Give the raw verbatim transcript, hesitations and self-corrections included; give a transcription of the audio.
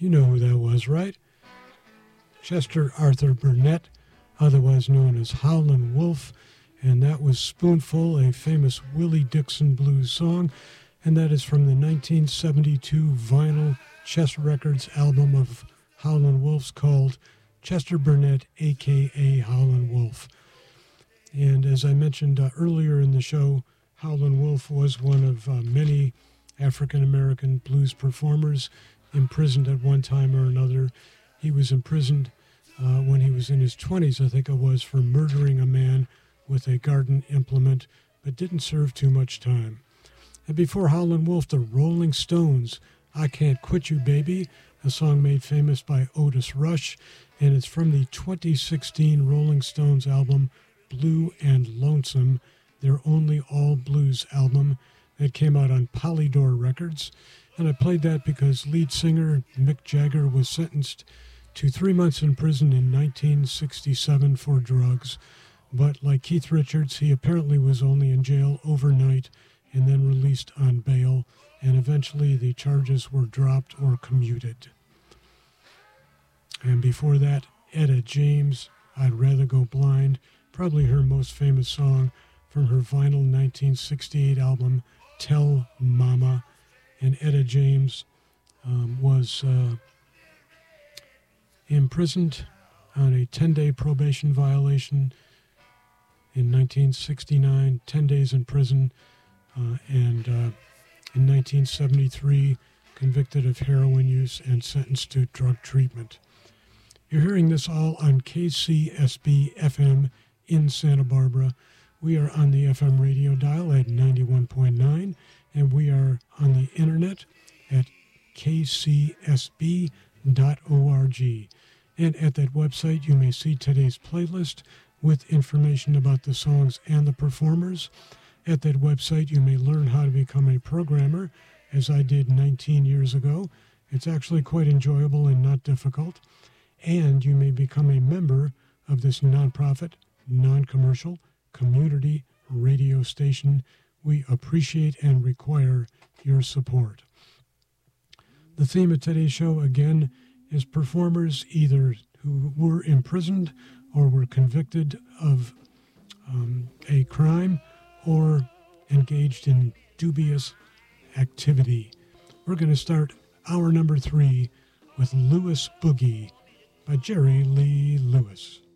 You know who that was, right? Chester Arthur Burnett, otherwise known as Howlin' Wolf, and that was Spoonful, a famous Willie Dixon blues song, and that is from the nineteen seventy-two vinyl Chess Records album of Howlin' Wolf's called Chester Burnett, a k a. Howlin' Wolf. And as I mentioned uh, earlier in the show, Howlin' Wolf was one of uh, many African-American blues performers imprisoned at one time or another. He was imprisoned uh, when he was in his twenties, I think it was, for murdering a man with a garden implement, but didn't serve too much time. And before Howlin' Wolf, the Rolling Stones, I Can't Quit You Baby, a song made famous by Otis Rush, and it's from the twenty sixteen Rolling Stones album Blue and Lonesome, their only all-blues album that came out on Polydor Records. And I played that because lead singer Mick Jagger was sentenced to three months in prison in nineteen sixty-seven for drugs. But like Keith Richards, he apparently was only in jail overnight and then released on bail, and eventually the charges were dropped or commuted. And before that, Etta James, I'd Rather Go Blind, probably her most famous song from her vinyl nineteen sixty-eight album, Tell Mama. And Etta James um, was uh, imprisoned on a ten-day probation violation in nineteen sixty-nine, ten days in prison, uh, and uh, in nineteen seventy-three, convicted of heroin use and sentenced to drug treatment. You're hearing this all on K C S B F M in Santa Barbara. We are on the F M radio dial at ninety-one point nine, and we are on the internet at k c s b dot org. And at that website, you may see today's playlist with information about the songs and the performers. At that website, you may learn how to become a programmer, as I did nineteen years ago. It's actually quite enjoyable and not difficult. And you may become a member of this nonprofit, non-commercial, community radio station. We appreciate and require your support. The theme of today's show, again, is performers either who were imprisoned or were convicted of um, a crime or engaged in dubious activity. We're going to start hour number three with Lewis Boogie by Jerry Lee Lewis.